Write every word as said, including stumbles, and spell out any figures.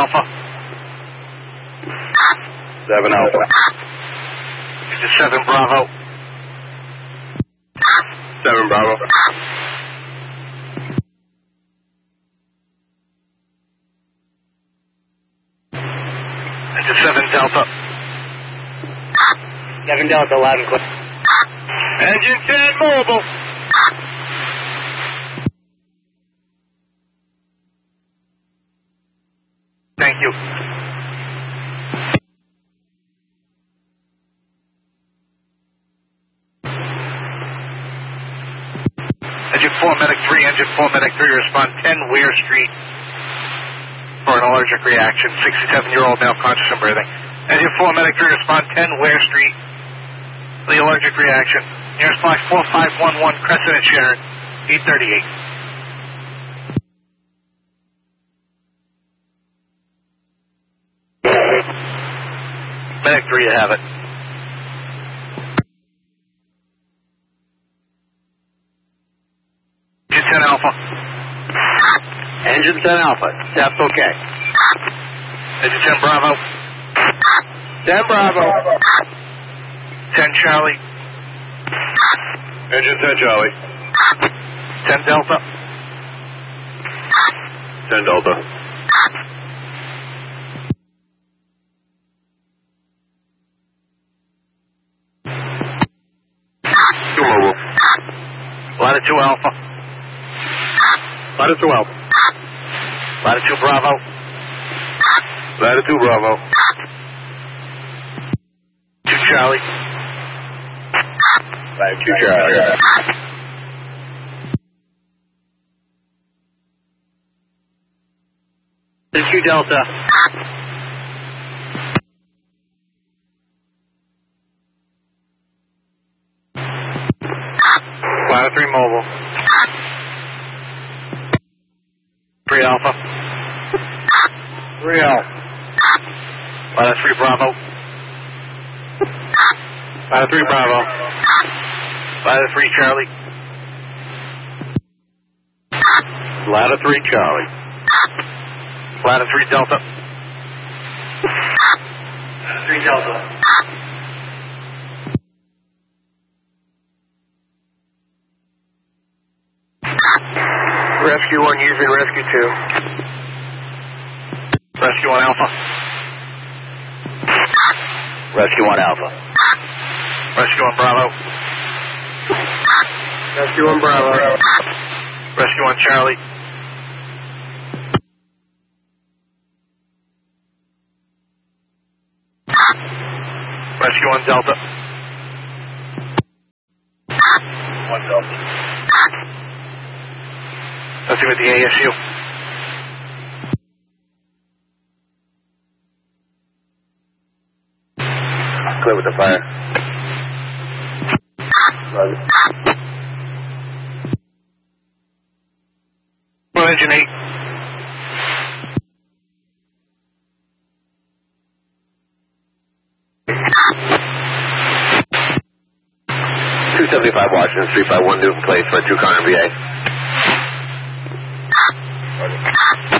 Alpha. seven Alpha. Engine seven Bravo. seven Bravo. Engine seven Delta. seven Delta, loud and clear. Engine ten Mobile. Thank you. Engine four Medic three, Engine four Medic three, respond ten Weir Street for an allergic reaction. sixty-seven-year-old male conscious and breathing. Engine four Medic three, respond ten Weir Street for the allergic reaction. Nearest box four five one one, Crescent and Sharon, eight thirty-eight. Medic three, you have it. Engine ten Alpha. Engine ten Alpha, that's okay. Engine ten Bravo. ten Bravo. ten Charlie. Engine ten Charlie. ten Delta. ten Delta. two Mobile. Latitude Alpha. Latitude Alpha. Latitude Bravo. Latitude Bravo. two Charlie. Latitude Charlie. two Delta. Latitude three Mobile. three Alpha. three Alpha. Latitude three Bravo. Latitude three Bravo. Latitude three Charlie. Latitude three Charlie. Latitude three Delta. three Delta. Rescue one using Rescue two. Rescue one Alpha. Rescue one Alpha. Rescue one Bravo. Rescue one Bravo. Rescue one Charlie. Rescue one Delta. one Delta. Nothing with the A S U. Clear with the fire. Roger. Well, engine eight. two seventy-five Washington Street by one Newton Place for a two car N B A.